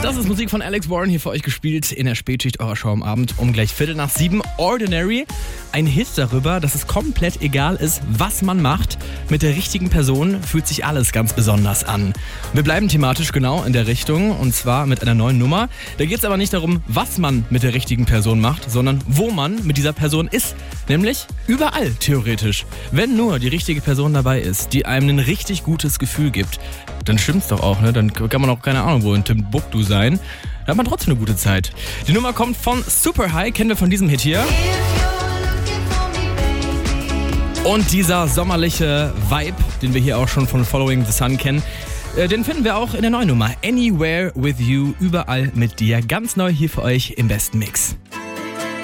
Das ist Musik von Alex Warren hier für euch gespielt in der Spätschicht eurer Show am Abend um gleich 6:15. Ordinary, ein Hit darüber, dass es komplett egal ist, was man macht. Mit der richtigen Person fühlt sich alles ganz besonders an. Wir bleiben thematisch genau in der Richtung und zwar mit einer neuen Nummer. Da geht es aber nicht darum, was man mit der richtigen Person macht, sondern wo man mit dieser Person ist. Nämlich überall theoretisch. Wenn nur die richtige Person dabei ist, die einem ein richtig gutes Gefühl gibt, dann stimmt's doch auch, ne? Dann kann man auch, keine Ahnung, wo in Timbuktu sein. Da hat man trotzdem eine gute Zeit. Die Nummer kommt von Super High, kennen wir von diesem Hit hier. Und dieser sommerliche Vibe, den wir hier auch schon von Following the Sun kennen, den finden wir auch in der neuen Nummer. Anywhere with You, überall mit dir. Ganz neu hier für euch im besten Mix.